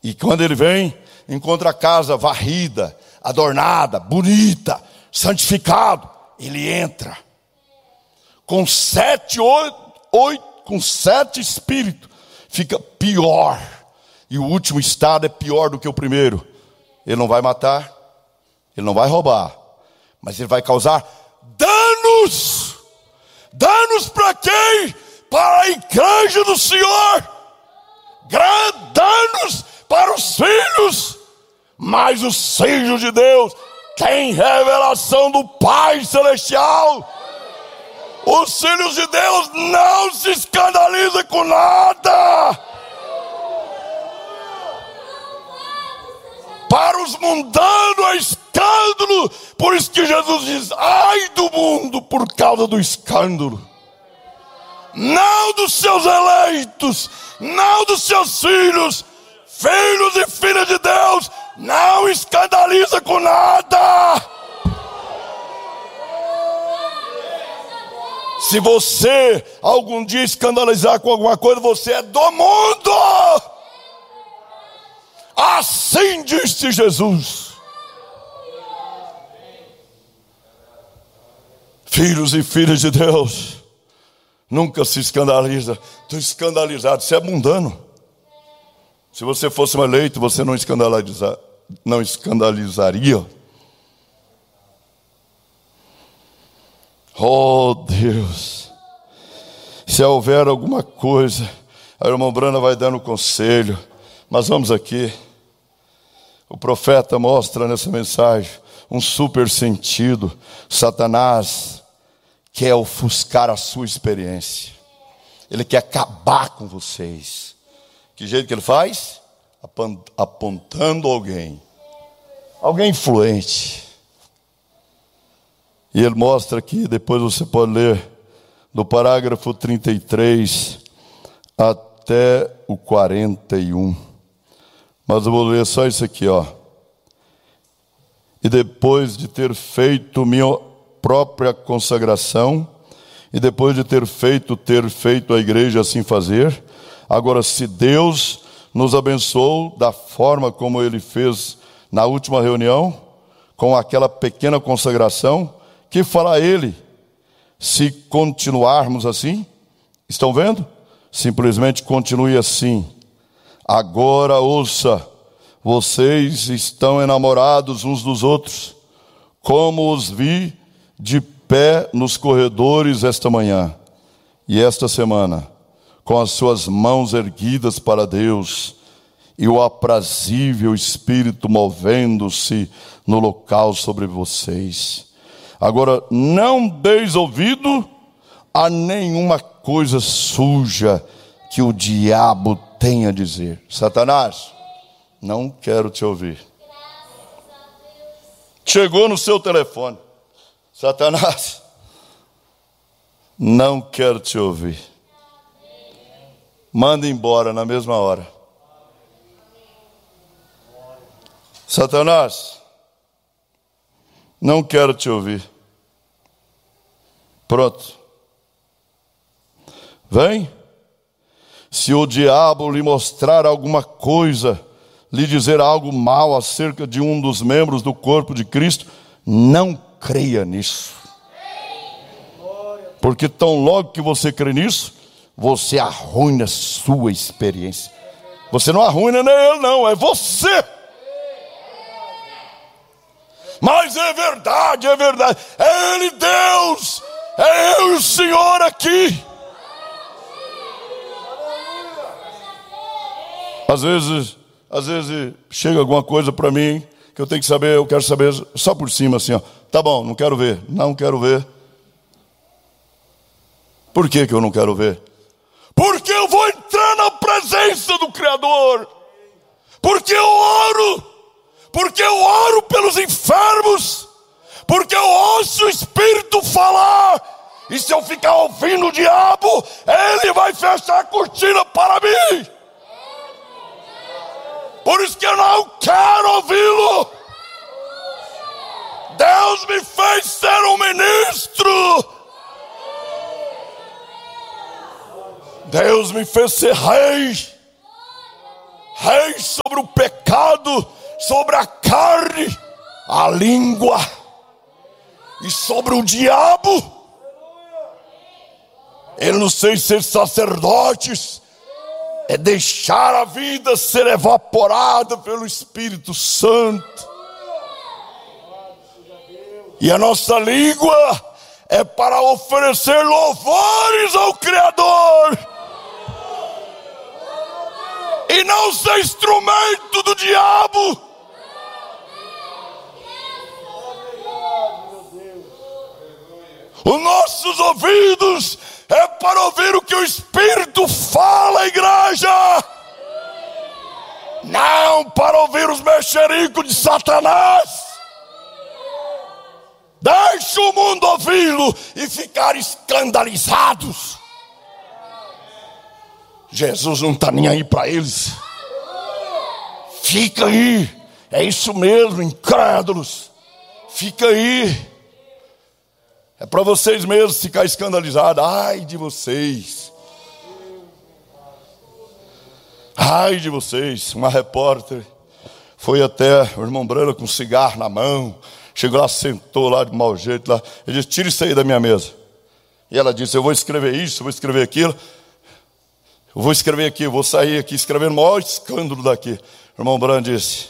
E quando ele vem, encontra a casa varrida, adornada, bonita, santificado. Ele entra com 7 espíritos, fica pior. E o último estado é pior do que o primeiro. Ele não vai matar, ele não vai roubar, mas ele vai causar danos. Danos para quem? Para a igreja do Senhor. Danos para os filhos. Mas os filhos de Deus têm revelação do Pai Celestial. Os filhos de Deus não se escandalizam com nada. Para os mundanos é escândalo. Por isso que Jesus diz: ai do mundo por causa do escândalo. Não dos seus eleitos, não dos seus filhos. Filhos e filhas de Deus não escandaliza com nada. Se você algum dia escandalizar com alguma coisa, você é do mundo. Assim disse Jesus. Filhos e filhas de Deus, nunca se escandaliza. Estou escandalizado, você é mundano. Se você fosse um eleito, você não escandalizaria. Oh Deus, se houver alguma coisa, a irmã Brana vai dando conselho. Mas vamos aqui. O profeta mostra nessa mensagem um super sentido. Satanás quer ofuscar a sua experiência. Ele quer acabar com vocês. Que jeito que ele faz? Apontando alguém influente. E ele mostra aqui, depois você pode ler, do parágrafo 33 até o 41. Mas eu vou ler só isso aqui, ó. E depois de ter feito minha própria consagração, e depois de ter feito a igreja assim fazer, agora se Deus nos abençoou da forma como Ele fez na última reunião, com aquela pequena consagração, que fará Ele se continuarmos assim? Estão vendo? Simplesmente continue assim. Agora ouça, vocês estão enamorados uns dos outros, como os vi de pé nos corredores esta manhã e esta semana, com as suas mãos erguidas para Deus e o aprazível Espírito movendo-se no local sobre vocês. Agora, não deis ouvido a nenhuma coisa suja que o diabo tem a dizer. Satanás, não quero te ouvir. Chegou no seu telefone. Satanás, não quero te ouvir. Manda embora na mesma hora. Satanás, não quero te ouvir. Pronto. Vem. Se o diabo lhe mostrar alguma coisa, lhe dizer algo mal acerca de um dos membros do corpo de Cristo, não creia nisso. Porque tão logo que você crê nisso, você arruina a sua experiência. Você não arruina nem ele não, é você. Mas é verdade, é verdade. É Ele Deus, é eu e o Senhor aqui. Às vezes chega alguma coisa para mim que eu tenho que saber, eu quero saber só por cima assim, ó. Tá bom, não quero ver, não quero ver. Por que eu não quero ver? Porque eu vou entrar na presença do Criador. Porque eu oro. Porque eu oro pelos enfermos. Porque eu ouço o Espírito falar. E se eu ficar ouvindo o diabo, ele vai fechar a cortina para mim. Por isso que eu não quero ouvi-lo. Deus me fez ser um ministro. Deus me fez ser rei. rei sobre o pecado, sobre a carne, a língua e sobre o diabo. Ele nos fez ser sacerdotes, é deixar a vida ser evaporada pelo Espírito Santo. E a nossa língua é para oferecer louvores ao Criador, e não ser instrumento do diabo. Os nossos ouvidos é para ouvir o que o Espírito fala, igreja, não para ouvir os mexericos de Satanás. Deixa o mundo ouvi-lo e ficar escandalizados. Jesus não está nem aí para eles. Fica aí, é isso mesmo, incrédulos. Fica aí. É para vocês mesmos ficar escandalizados. Ai de vocês. Ai de vocês. Uma repórter foi até o irmão Brana com um cigarro na mão. Chegou lá, sentou lá de mau jeito lá. Ele disse: tira isso aí da minha mesa. E ela disse: eu vou escrever isso, eu vou escrever aquilo. Eu vou escrever aqui, eu vou sair aqui escrevendo o maior escândalo daqui. O irmão Brana disse: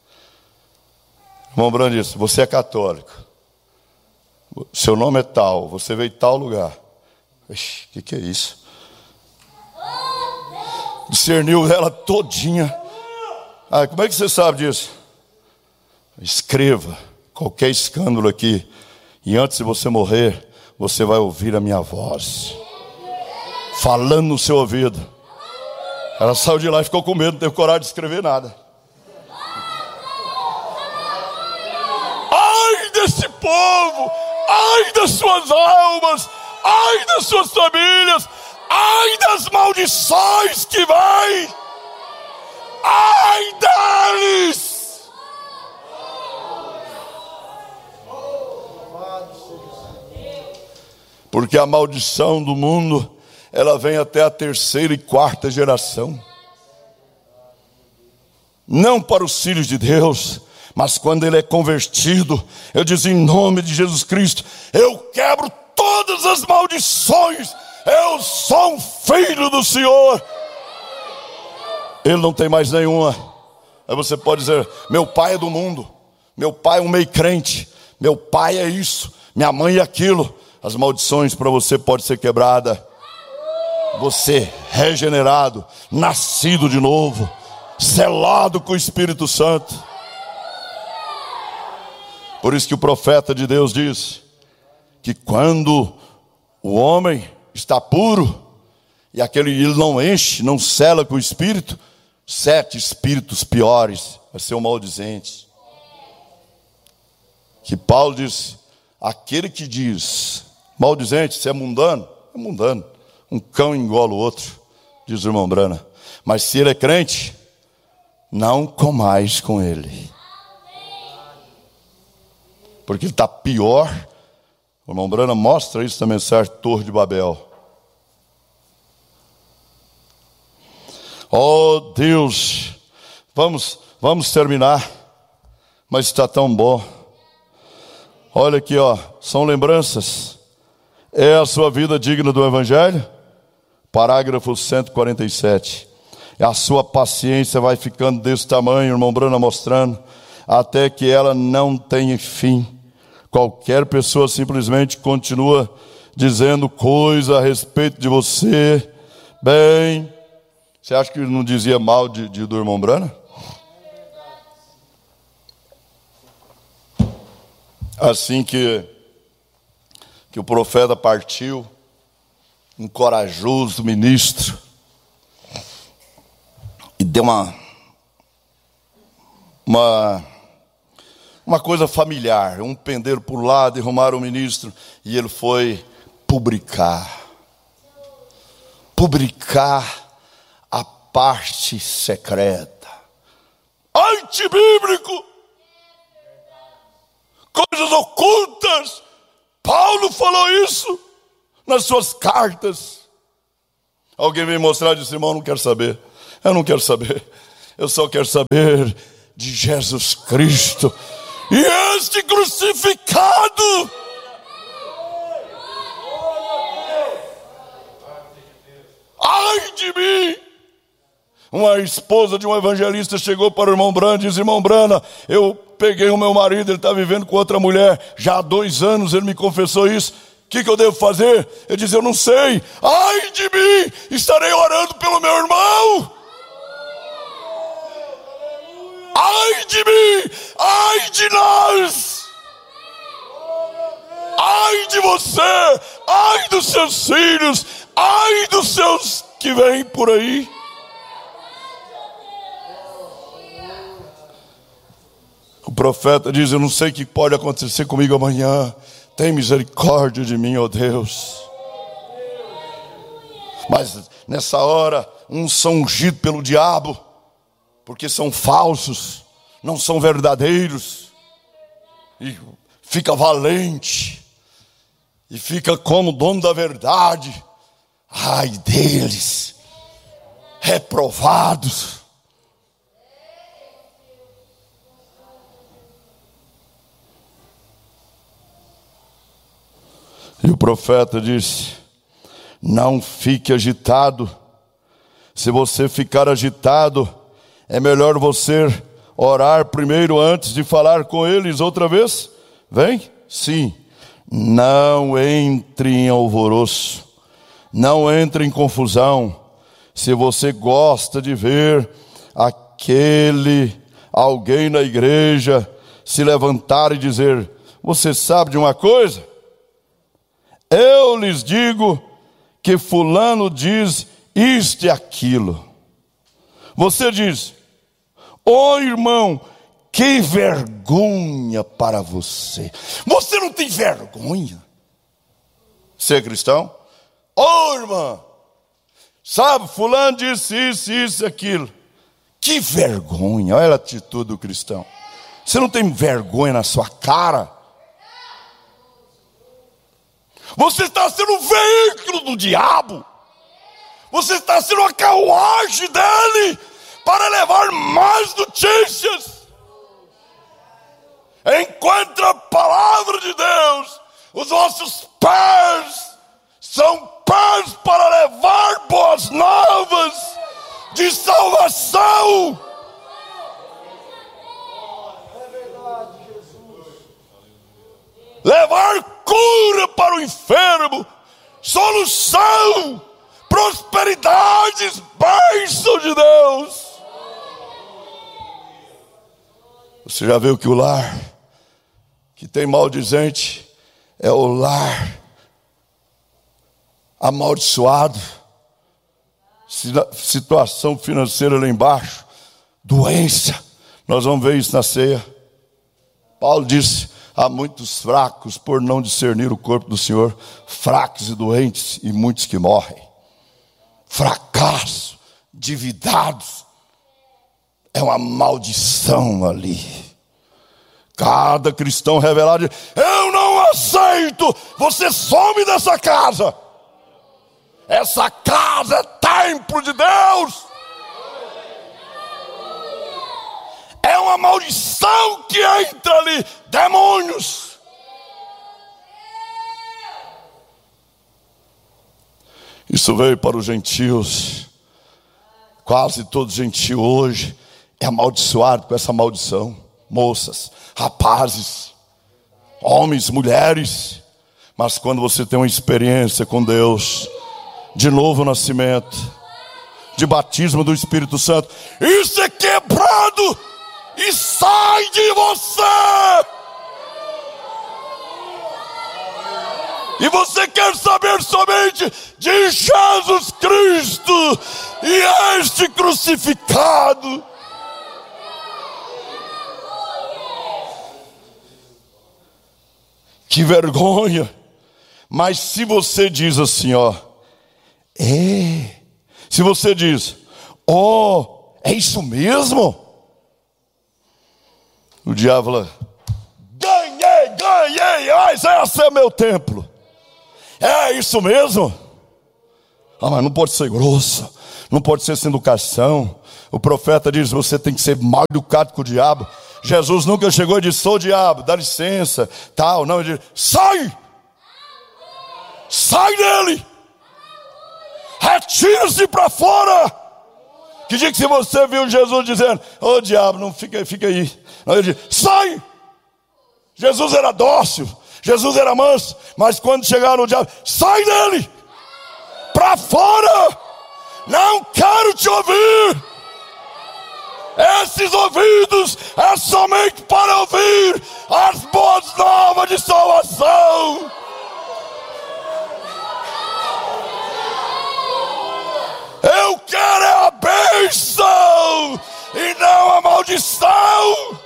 você é católico. Seu nome é tal, você veio de tal lugar. Ixi, que é isso? Discerniu ela todinha. Como é que você sabe disso? Escreva qualquer escândalo aqui, e antes de você morrer, você vai ouvir a minha voz falando no seu ouvido. Ela saiu de lá e ficou com medo, não teve coragem de escrever nada. Ai desse povo, ai das suas almas, ai das suas famílias, ai das maldições que vêm, ai deles. Porque a maldição do mundo, ela vem até a terceira e quarta geração. Não para os filhos de Deus, mas quando ele é convertido, eu diz: em nome de Jesus Cristo, eu quebro todas as maldições, eu sou um filho do Senhor. Ele não tem mais nenhuma. Aí você pode dizer: meu pai é do mundo, meu pai é um meio crente, meu pai é isso, minha mãe é aquilo. As maldições para você pode ser quebrada. Você regenerado, nascido de novo, selado com o Espírito Santo. Por isso que o profeta de Deus diz que quando o homem está puro e ele não enche, não sela com o Espírito, 7 espíritos piores vai ser um maldizente. Que Paulo diz: aquele que diz maldizente, se é mundano, é mundano. Um cão engola o outro, diz o irmão Brana. Mas se ele é crente, não comais com ele, porque ele está pior. O irmão Brana mostra isso na mensagem Torre de Babel. Oh Deus, vamos terminar, mas está tão bom. Olha aqui, são lembranças. É a sua vida digna do Evangelho? Parágrafo 147. A sua paciência vai ficando desse tamanho, irmão Brana mostrando, até que ela não tenha fim. Qualquer pessoa simplesmente continua dizendo coisa a respeito de você. Bem, você acha que ele não dizia mal do irmão Brana? Assim que o profeta partiu, um corajoso ministro, e deu uma coisa familiar, um pendeiro por lado, e arrumaram o ministro, e ele foi publicar a parte secreta, antibíblico, coisas ocultas. Paulo falou isso nas suas cartas. Alguém veio mostrar e disse: irmão, não quero saber. Eu não quero saber. Eu só quero saber de Jesus Cristo e este crucificado. Ai de mim! Uma esposa de um evangelista chegou para o irmão Brana e disse: irmão Brana, eu peguei o meu marido, ele está vivendo com outra mulher já há 2 anos, ele me confessou isso. O que eu devo fazer? Ele disse: eu não sei. Ai de mim! Estarei orando pelo meu irmão. Ai de mim! Ai de nós! Ai de você! Ai dos seus filhos! Ai dos seus que vêm por aí! O profeta diz: eu não sei o que pode acontecer comigo amanhã. Tem misericórdia de mim, ó Deus. Mas nessa hora, uns são ungidos pelo diabo, porque são falsos, não são verdadeiros. E fica valente, e fica como dono da verdade. Ai deles, reprovados. E o profeta disse: não fique agitado. Se você ficar agitado, é melhor você orar primeiro antes de falar com eles outra vez. Vem? Sim. Não entre em alvoroço. Não entre em confusão. Se você gosta de ver alguém na igreja se levantar e dizer: você sabe de uma coisa? Eu lhes digo que fulano diz isto e aquilo. Você diz: ô irmão, que vergonha para você. Você não tem vergonha? Você é cristão? Ô irmã, sabe, fulano disse isso, isso e aquilo. Que vergonha, olha a atitude do cristão. Você não tem vergonha na sua cara? Você está sendo um veículo do diabo. Você está sendo uma carruagem dele para levar mais notícias. Enquanto a palavra de Deus, os nossos pés são pés para levar boas novas de salvação. Levar cura para o enfermo, solução, prosperidades, bênção de Deus. Você já viu que o lar que tem maldizente é o lar amaldiçoado, situação financeira lá embaixo, doença. Nós vamos ver isso na ceia. Paulo disse: há muitos fracos por não discernir o corpo do Senhor, fracos e doentes, e muitos que morrem. Fracasso, endividados, é uma maldição ali. Cada cristão revelado diz: eu não aceito, você some dessa casa. Essa casa é templo de Deus. É uma maldição que entra ali, demônios. Isso veio para os gentios. Quase todo gentio hoje é amaldiçoado com essa maldição. Moças, rapazes, homens, mulheres. Mas quando você tem uma experiência com Deus, de novo nascimento, de batismo do Espírito Santo, isso é quebrado e sai de você. E você quer saber somente de Jesus Cristo e este crucificado. Que vergonha. Mas se você diz assim, se você diz: é isso mesmo? O diabo fala: ganhei, mas esse é meu templo. É isso mesmo? Mas não pode ser grosso, não pode ser sem educação, O profeta diz: você tem que ser mal educado com o diabo. Jesus nunca chegou e disse: sou o diabo, dá licença, tal. Não, ele diz: sai! Sai dele! Retira-se para fora! Que dia que se você viu Jesus dizendo: ô diabo, não fica aí. Não, ele diz: sai! Jesus era dócil, Jesus era manso, mas quando chegaram o diabo: sai dele! Para fora! Não quero te ouvir! Esses ouvidos é somente para ouvir as boas novas de salvação. Eu quero a bênção e não a maldição.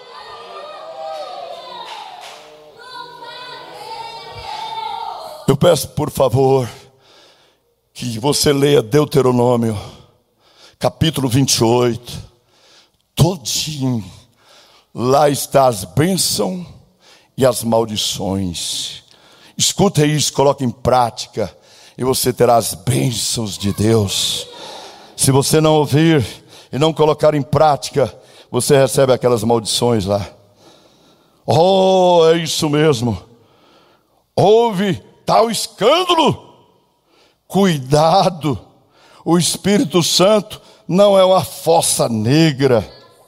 Eu peço, por favor, que você leia Deuteronômio, capítulo 28. Todinho, lá está as bênçãos e as maldições. Escuta isso, coloque em prática e você terá as bênçãos de Deus. Se você não ouvir e não colocar em prática, você recebe aquelas maldições lá. Oh, é isso mesmo. Houve tal escândalo. Cuidado, o Espírito Santo não é uma fossa negra.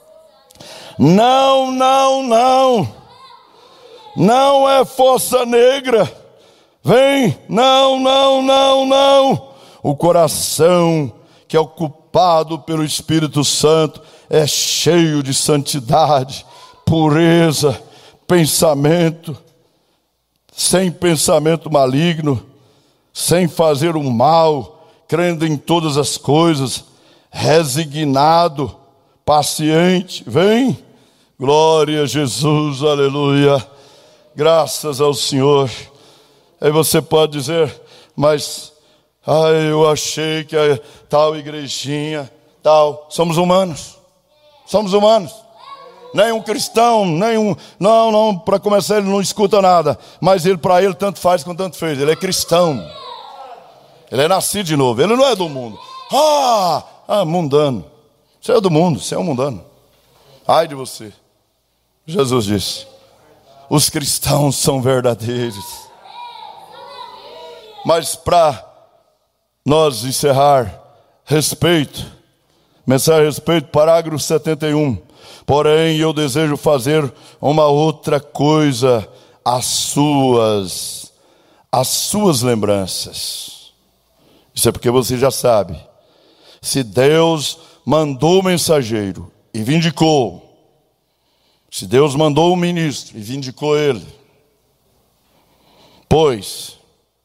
Não, não, não. Não é fossa negra. Vem, não, não, não, não. O coração que é ocupado pelo Espírito Santo é cheio de santidade, pureza, pensamento, sem pensamento maligno, sem fazer o mal, crendo em todas as coisas, resignado, paciente. Vem, glória a Jesus, aleluia, graças ao Senhor. Aí você pode dizer: mas eu achei que a tal igrejinha, tal. Somos humanos. Nenhum cristão, não, para começar ele não escuta nada, mas para ele tanto faz quanto tanto fez. Ele é cristão, ele é nascido de novo, ele não é do mundo. Mundano. Você é do mundo, você é um mundano. Ai de você. Jesus disse: os cristãos são verdadeiros. Mas para nós encerrar, mensagem a respeito, parágrafo 71. Porém, eu desejo fazer uma outra coisa às suas lembranças. Isso é porque você já sabe. Se Deus mandou o mensageiro e vindicou, se Deus mandou o ministro e vindicou ele, pois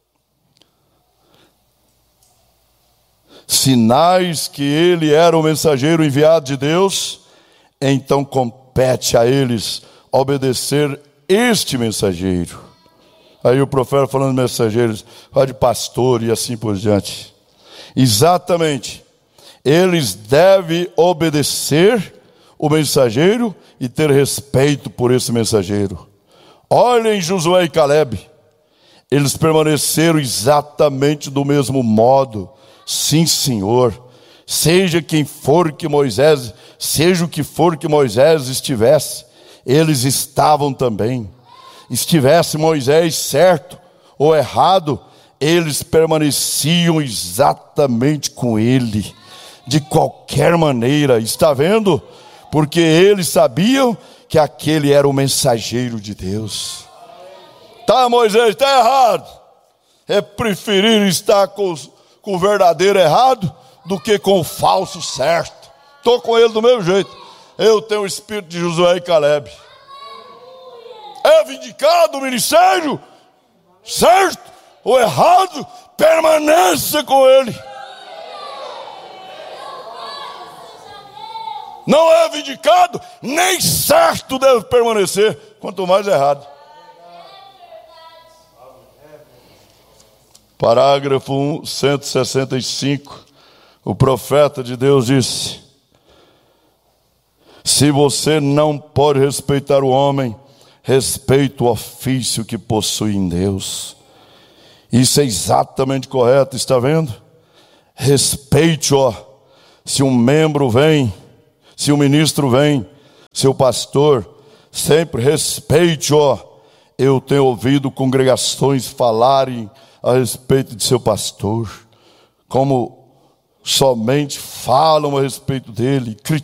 sinais que ele era o mensageiro enviado de Deus, então compete a eles obedecer este mensageiro. Aí o profeta falando de mensageiros, fala de pastor e assim por diante. Exatamente, eles devem obedecer o mensageiro e ter respeito por esse mensageiro. Olhem Josué e Calebe, eles permaneceram exatamente do mesmo modo. Sim, Senhor, seja o que for que Moisés estivesse, eles estavam também. Estivesse Moisés certo ou errado, eles permaneciam exatamente com ele, de qualquer maneira. Está vendo? Porque eles sabiam que aquele era o mensageiro de Deus. Tá, Moisés, está errado. É preferir estar com o verdadeiro errado do que com o falso certo. Estou com ele do mesmo jeito. Eu tenho o espírito de Josué e Calebe. É vindicado o ministério, certo ou errado, permaneça com ele. Não é vindicado, nem certo deve permanecer, quanto mais errado. Parágrafo 165, o profeta de Deus disse: se você não pode respeitar o homem, respeite o ofício que possui em Deus. Isso é exatamente correto, está vendo? Respeite-o. Se um membro vem Se o ministro vem, seu pastor, sempre respeite-o. Eu tenho ouvido congregações falarem a respeito de seu pastor, como somente falam a respeito dele,